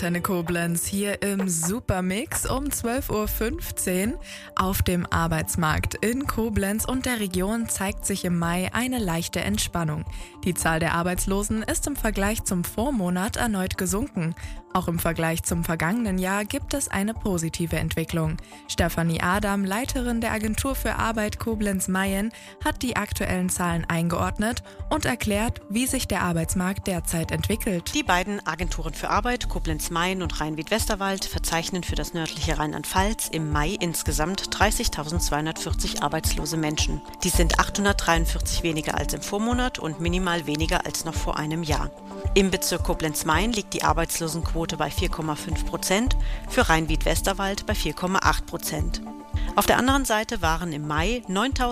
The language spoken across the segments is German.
Antenne Koblenz hier im Supermix um 12:15 Uhr. Auf dem Arbeitsmarkt in Koblenz und der Region zeigt sich im Mai eine leichte Entspannung. Die Zahl der Arbeitslosen ist im Vergleich zum Vormonat erneut gesunken. Auch im Vergleich zum vergangenen Jahr gibt es eine positive Entwicklung. Stefanie Adam, Leiterin der Agentur für Arbeit Koblenz-Mayen, hat die aktuellen Zahlen eingeordnet und erklärt, wie sich der Arbeitsmarkt derzeit entwickelt. Die beiden Agenturen für Arbeit, Koblenz-Mayen und Rhein-Wied-Westerwald, verzeichnen für das nördliche Rheinland-Pfalz im Mai insgesamt 30.240 arbeitslose Menschen. Dies sind 843 weniger als im Vormonat und minimal weniger als noch vor einem Jahr. Im Bezirk Koblenz-Mayen liegt die Arbeitslosenquote bei 4,5%, für Rhein-Wied-Westerwald bei 4,8%. Auf der anderen Seite waren im Mai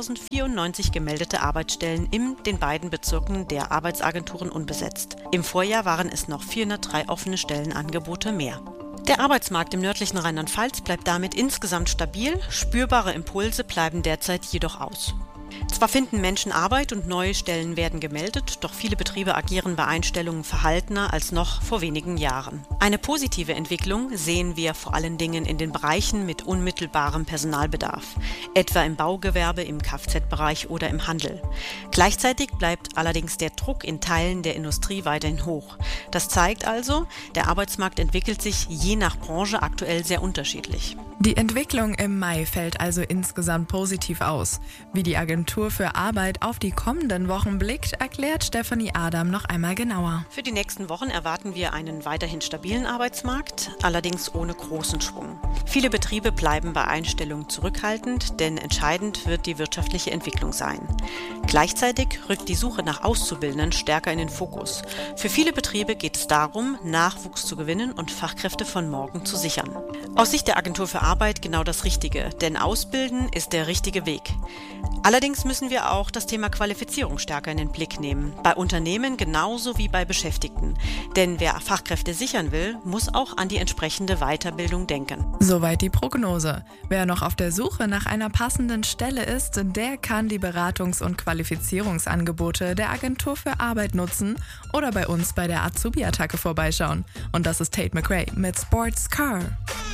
9.094 gemeldete Arbeitsstellen in den beiden Bezirken der Arbeitsagenturen unbesetzt. Im Vorjahr waren es noch 403 offene Stellenangebote mehr. Der Arbeitsmarkt im nördlichen Rheinland-Pfalz bleibt damit insgesamt stabil, spürbare Impulse bleiben derzeit jedoch aus. Zwar finden Menschen Arbeit und neue Stellen werden gemeldet, doch viele Betriebe agieren bei Einstellungen verhaltener als noch vor wenigen Jahren. Eine positive Entwicklung sehen wir vor allen Dingen in den Bereichen mit unmittelbarem Personalbedarf, etwa im Baugewerbe, im Kfz-Bereich oder im Handel. Gleichzeitig bleibt allerdings der Druck in Teilen der Industrie weiterhin hoch. Das zeigt also, der Arbeitsmarkt entwickelt sich je nach Branche aktuell sehr unterschiedlich. Die Entwicklung im Mai fällt also insgesamt positiv aus. Wie die Agentur für Arbeit auf die kommenden Wochen blickt, erklärt Stefanie Adam noch einmal genauer. Für die nächsten Wochen erwarten wir einen weiterhin stabilen Arbeitsmarkt, allerdings ohne großen Schwung. Viele Betriebe bleiben bei Einstellungen zurückhaltend, denn entscheidend wird die wirtschaftliche Entwicklung sein. Gleichzeitig rückt die Suche nach Auszubildenden stärker in den Fokus. Für viele Betriebe geht es darum, Nachwuchs zu gewinnen und Fachkräfte von morgen zu sichern. Aus Sicht der Agentur für Arbeit genau das Richtige, denn Ausbilden ist der richtige Weg. Allerdings müssen wir auch das Thema Qualifizierung stärker in den Blick nehmen, bei Unternehmen genauso wie bei Beschäftigten. Denn wer Fachkräfte sichern will, muss auch an die entsprechende Weiterbildung denken. Soweit die Prognose. Wer noch auf der Suche nach einer passenden Stelle ist, der kann die Beratungs- und Qualifizierungsangebote der Agentur für Arbeit nutzen oder bei uns bei der Azubi-Attacke vorbeischauen. Und das ist Tate McRae mit Sports Car.